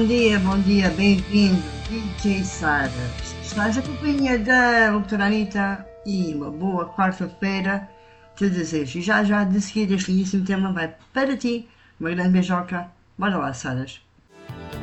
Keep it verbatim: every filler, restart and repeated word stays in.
Bom dia, bom dia, bem-vindo, D J Sara. Estás a companhia da doutora Anitta e uma boa quarta-feira te desejo. E já já de seguida este lindíssimo tema vai para ti. Uma grande beijoca. Bora lá, Saras.